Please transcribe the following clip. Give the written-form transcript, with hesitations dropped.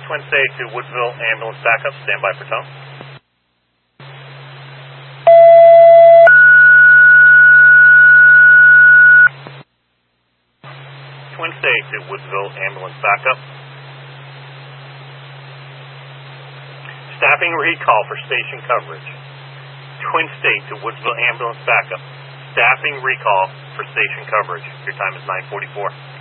Twin State to Woodsville ambulance backup. Stand by for tone. Twin State to Woodsville ambulance backup. Staffing recall for station coverage. Twin State to Woodsville ambulance backup. Staffing recall for station coverage. Your time is 9:44.